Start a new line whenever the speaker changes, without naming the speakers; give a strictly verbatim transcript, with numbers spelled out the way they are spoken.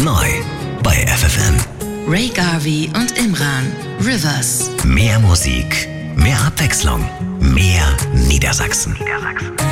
Neu bei F F M.
Ray Garvey und Imran. Rivers.
Mehr Musik, mehr Abwechslung, mehr Niedersachsen.